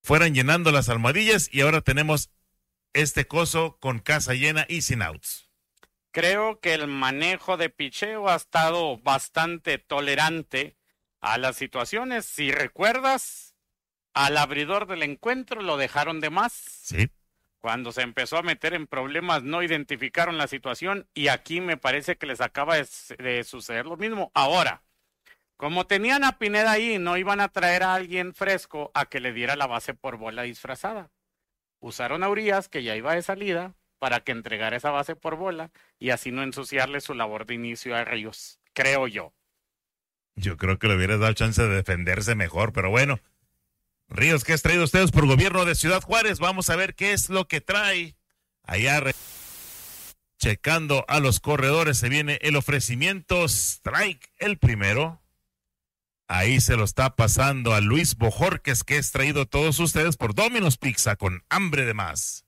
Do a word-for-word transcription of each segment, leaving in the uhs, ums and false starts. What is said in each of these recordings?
fueran llenando las almohadillas y ahora tenemos este coso con casa llena y sin outs. Creo que el manejo de picheo ha estado bastante tolerante a las situaciones. Si recuerdas, al abridor del encuentro lo dejaron de más. Sí. Cuando se empezó a meter en problemas no identificaron la situación y aquí me parece que les acaba de, de suceder lo mismo. Ahora, como tenían a Pineda ahí, no iban a traer a alguien fresco a que le diera la base por bola disfrazada. Usaron a Urias, que ya iba de salida, para que entregara esa base por bola y así no ensuciarle su labor de inicio a Ríos, creo yo. Yo creo que le hubieras dado chance de defenderse mejor, pero bueno. Ríos, ¿qué has traído ustedes por gobierno de Ciudad Juárez? Vamos a ver qué es lo que trae. Allá re... checando a los corredores, se viene el ofrecimiento, strike el primero. Ahí se lo está pasando a Luis Bojorquez, que es traído a todos ustedes por Domino's Pizza con hambre de más.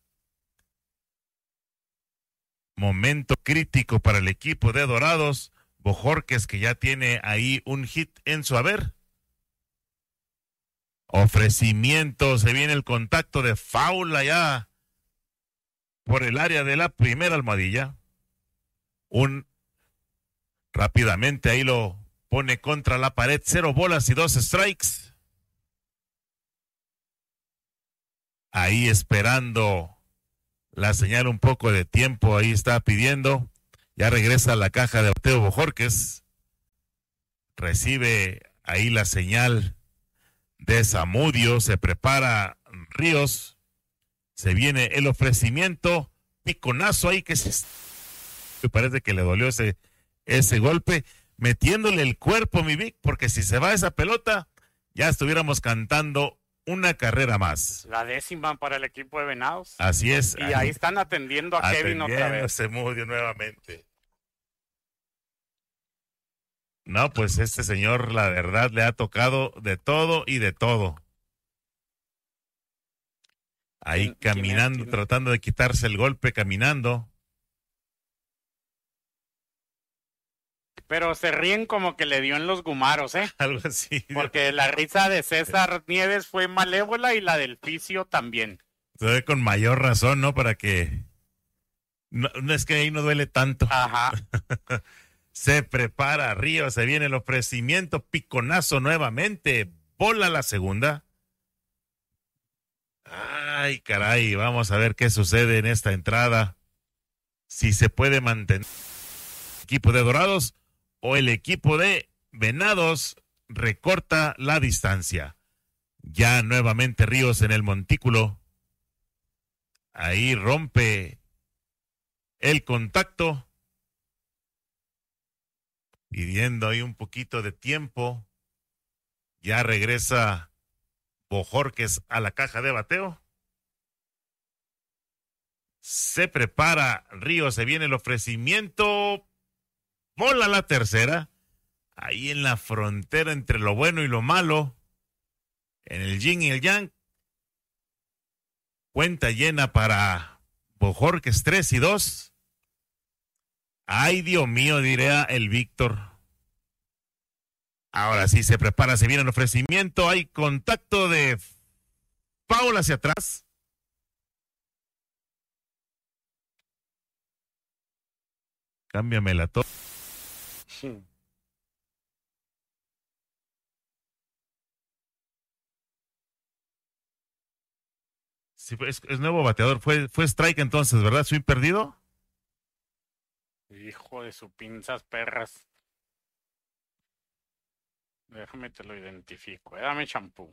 Momento crítico para el equipo de Dorados. Bojorquez, que ya tiene ahí un hit en su haber. Ofrecimiento, se viene el contacto de foul allá por el área de la primera almohadilla. Un rápidamente ahí lo pone contra la pared, cero bolas y dos strikes. Ahí esperando la señal, un poco de tiempo, ahí está pidiendo. Ya regresa a la caja de bateo Bojorquez. Recibe ahí la señal de Zamudio, se prepara Ríos. Se viene el ofrecimiento, piconazo ahí que se... me parece que le dolió ese, ese golpe. Metiéndole el cuerpo, mi Vic, porque si se va esa pelota, ya estuviéramos cantando una carrera más. La décima para el equipo de Venados. Así es. Y ahí, ahí están atendiendo a atendiendo Kevin otra vez. A Zamudio nuevamente. No, pues este señor, la verdad, le ha tocado de todo y de todo. Ahí caminando, tratando de quitarse el golpe, caminando. Pero se ríen como que le dio en los gumaros, ¿eh? Algo así. Porque la risa de César Nieves fue malévola y la del Ficio también. Se ve con mayor razón, ¿no? Para que... No, no es que ahí no duele tanto. Ajá. Se prepara Ríos, se viene el ofrecimiento, piconazo nuevamente. Bola la segunda. Ay, caray, vamos a ver qué sucede en esta entrada. Si se puede mantener el equipo de Dorados o el equipo de Venados recorta la distancia. Ya nuevamente Ríos en el montículo. Ahí rompe el contacto. Pidiendo ahí un poquito de tiempo. Ya regresa Bojorquez a la caja de bateo. Se prepara Ríos, se viene el ofrecimiento. Bola la tercera. Ahí en la frontera entre lo bueno y lo malo. En el yin y el yang. Cuenta llena para Bojorquez, tres y dos. Ay, Dios mío, diría el Víctor. Ahora sí se prepara, se viene el ofrecimiento. Hay contacto de foul hacia atrás. Cámbiame la to. Sí. Sí, es, es nuevo bateador. Fue, fue strike entonces, ¿verdad? ¿Swing perdido? Hijo de su pinzas perras. Déjame te lo identifico. Eh, dame champú.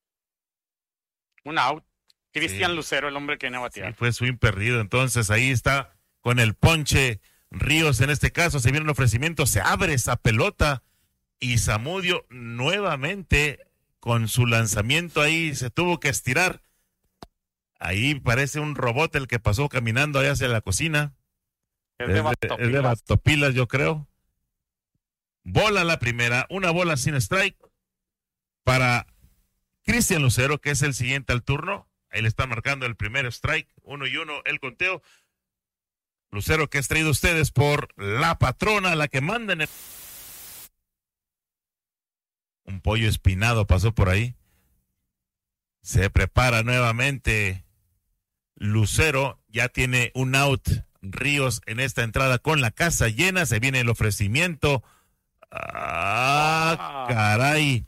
Un out. Cristian sí. Lucero, el hombre que viene a batear. Sí, fue swing perdido. Entonces ahí está con el ponche Ríos en este caso. Se viene un ofrecimiento, se abre esa pelota y Zamudio nuevamente con su lanzamiento ahí se tuvo que estirar. Ahí parece un robot el que pasó caminando allá hacia la cocina. Es de, es, de, es de Batopilas, yo creo. Bola la primera, una bola sin strike para Cristian Lucero, que es el siguiente al turno. Ahí le está marcando el primer strike, uno y uno el conteo. Lucero, que es traído ustedes por la patrona, la que manda en el... Un pollo espinado pasó por ahí. Se prepara nuevamente Lucero, ya tiene un out Ríos en esta entrada con la casa llena, se viene el ofrecimiento. Ah, caray.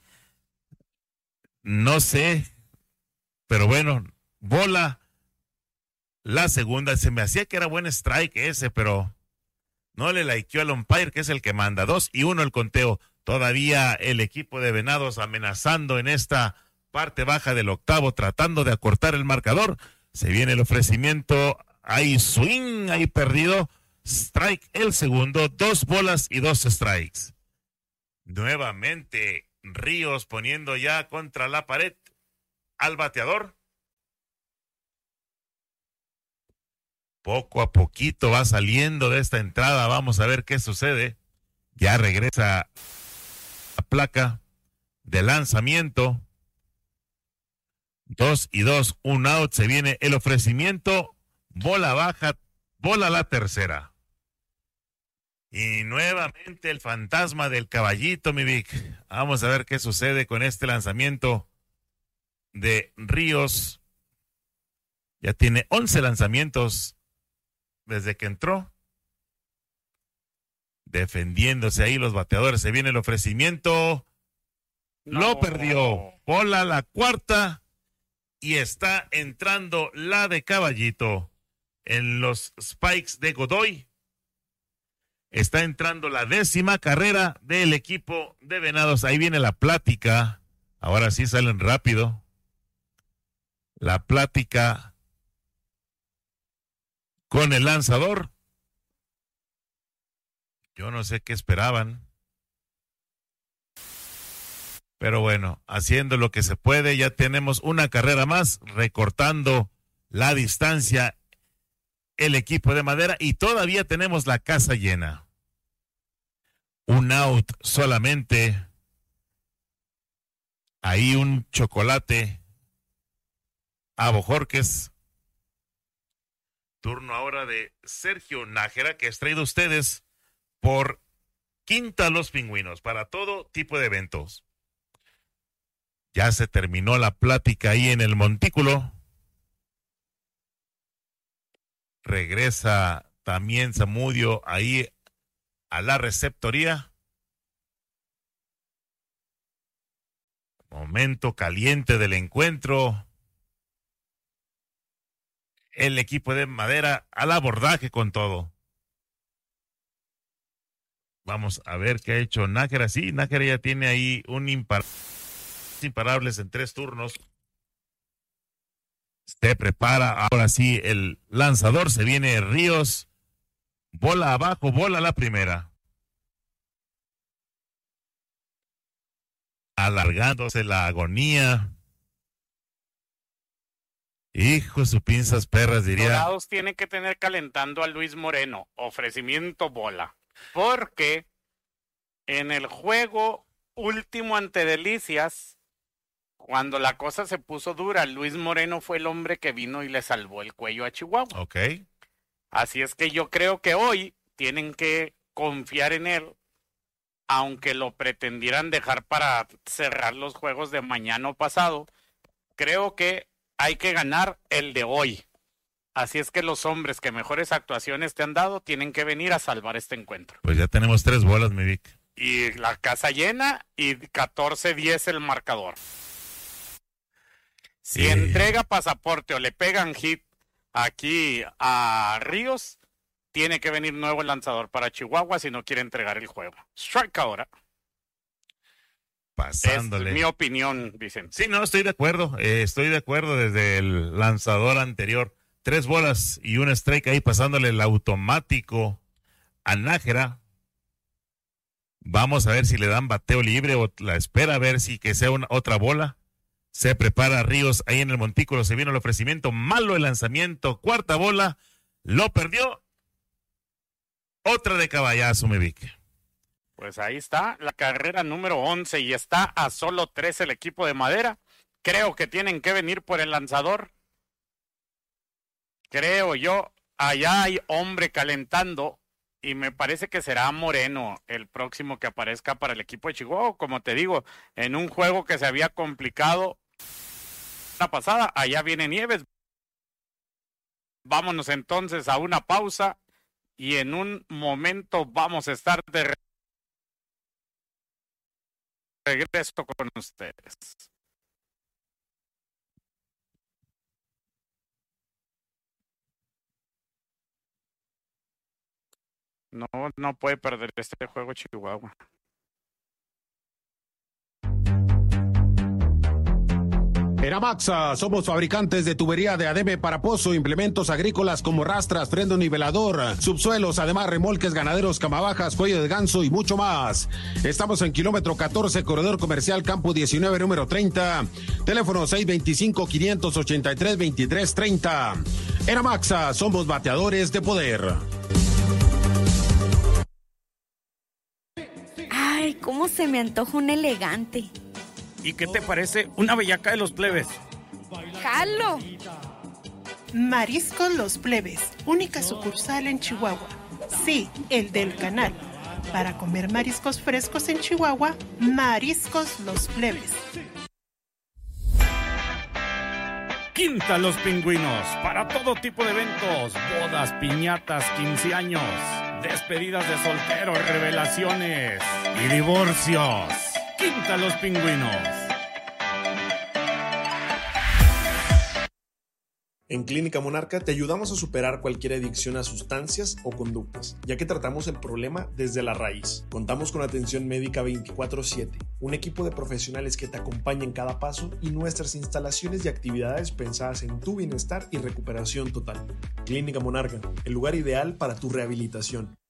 No sé, pero bueno, bola. La segunda, se me hacía que era buen strike ese, pero no le likeó al umpire, que es el que manda. Dos y uno el conteo. Todavía el equipo de Venados amenazando en esta parte baja del octavo, tratando de acortar el marcador. Se viene el ofrecimiento, hay swing, ahí perdido. Strike el segundo, dos bolas y dos strikes. Nuevamente Ríos poniendo ya contra la pared al bateador. Poco a poquito va saliendo de esta entrada. Vamos a ver qué sucede. Ya regresa la placa de lanzamiento. Dos y dos, un out. Se viene el ofrecimiento. Bola baja, bola la tercera. Y nuevamente el fantasma del caballito, mi Vic. Vamos a ver qué sucede con este lanzamiento de Ríos. Ya tiene once lanzamientos desde que entró, defendiéndose ahí los bateadores. Se viene el ofrecimiento, no. Lo perdió, bola la cuarta y está entrando la de Caballito en los spikes de Godoy. Está entrando la décima carrera del equipo de Venados. Ahí viene la plática, ahora sí salen rápido. La plática con el lanzador. Yo no sé qué esperaban. Pero bueno, haciendo lo que se puede, ya tenemos una carrera más, recortando la distancia el equipo de Madera y todavía tenemos la casa llena. Un out solamente. Ahí un chocolate a Bojorques. Turno ahora de Sergio Nájera, que es traído a ustedes por Quinta Los Pingüinos, para todo tipo de eventos. Ya se terminó la plática ahí en el montículo. Regresa también Zamudio ahí a la receptoría. Momento caliente del encuentro. El equipo de Madera al abordaje con todo. Vamos a ver qué ha hecho Nájera. Sí, Nájera ya tiene ahí un impar imparables en tres turnos. Se prepara ahora sí el lanzador. Se viene Ríos. Bola abajo, bola la primera. Alargándose la agonía. Hijo, sus pinzas perras, diría. Dorados tiene que tener calentando a Luis Moreno. Ofrecimiento bola. Porque en el juego último ante Delicias, cuando la cosa se puso dura, Luis Moreno fue el hombre que vino y le salvó el cuello a Chihuahua. Ok. Así es que yo creo que hoy tienen que confiar en él, aunque lo pretendieran dejar para cerrar los juegos de mañana o pasado. Creo que hay que ganar el de hoy. Así es que los hombres que mejores actuaciones te han dado tienen que venir a salvar este encuentro. Pues ya tenemos tres bolas, mi Vic. Y la casa llena y catorce diez el marcador. Si sí. entrega pasaporte o le pegan hit aquí a Ríos, tiene que venir nuevo el lanzador para Chihuahua si no quiere entregar el juego. Strike ahora. Pasándole. Es mi opinión, Vicente. Sí, no, estoy de acuerdo. Eh, estoy de acuerdo desde el lanzador anterior. Tres bolas y un strike ahí pasándole el automático a Nájera. Vamos a ver si le dan bateo libre o la espera a ver si que sea una otra bola. Se prepara Ríos ahí en el montículo. Se vino el ofrecimiento. Malo el lanzamiento. Cuarta bola. Lo perdió. Otra de caballazo, me vi. Pues ahí está la carrera número once y está a solo tres el equipo de Madera. Creo que tienen que venir por el lanzador. Creo yo, allá hay hombre calentando y me parece que será Moreno el próximo que aparezca para el equipo de Chihuahua. Como te digo, en un juego que se había complicado, semana pasada, allá viene Nieves. Vámonos entonces a una pausa y en un momento vamos a estar de regreso con ustedes. No, no puede perder este juego Chihuahua. En Amaxa somos fabricantes de tubería de ademe para pozo, implementos agrícolas como rastras, freno nivelador, subsuelos, además remolques ganaderos, camabajas, cuello de ganso y mucho más. Estamos en kilómetro catorce, corredor comercial Campo diecinueve, número treinta. Teléfono seis veinticinco, quinientos ochenta y tres, veintitrés treinta. En Amaxa somos bateadores de poder. Ay, cómo se me antoja un elegante. ¿Y qué te parece una bellaca de los plebes? ¡Jalo! Mariscos Los Plebes, única sucursal en Chihuahua. Sí, el del canal. Para comer mariscos frescos en Chihuahua, Mariscos Los Plebes. Quinta Los Pingüinos, para todo tipo de eventos, bodas, piñatas, quince años, despedidas de solteros, revelaciones y divorcios. Quinta Los Pingüinos. En Clínica Monarca te ayudamos a superar cualquier adicción a sustancias o conductas, ya que tratamos el problema desde la raíz. Contamos con atención médica veinticuatro siete, un equipo de profesionales que te acompaña en cada paso y nuestras instalaciones y actividades pensadas en tu bienestar y recuperación total. Clínica Monarca, el lugar ideal para tu rehabilitación.